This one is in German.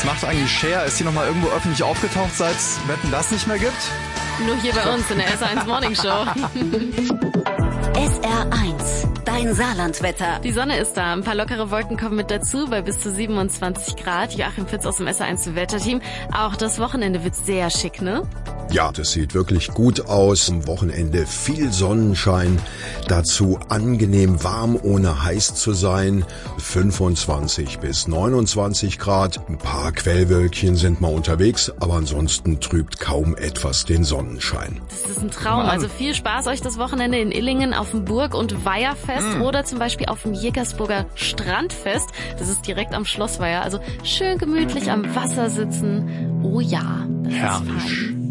macht eigentlich Cher? Ist sie noch mal irgendwo öffentlich aufgetaucht, seit Wetten, das nicht mehr gibt? Nur hier bei uns in der SR1 Morning Show. SR1, dein Saarlandwetter. Die Sonne ist da, ein paar lockere Wolken kommen mit dazu bei bis zu 27 Grad. Joachim Fitz aus dem SR1 Wetterteam. Auch das Wochenende wird sehr schick, ne? Ja, das sieht wirklich gut aus. Am Wochenende viel Sonnenschein. Dazu angenehm warm, ohne heiß zu sein. 25 bis 29 Grad. Ein paar Quellwölkchen sind mal unterwegs, aber ansonsten trübt kaum etwas den Sonnenschein. Das ist ein Traum. Also viel Spaß euch das Wochenende in Illingen auf dem Burg- und Weiherfest oder zum Beispiel auf dem Jägersburger Strandfest. Das ist direkt am Schlossweiher. Also schön gemütlich am Wasser sitzen. Oh ja, das ist fein.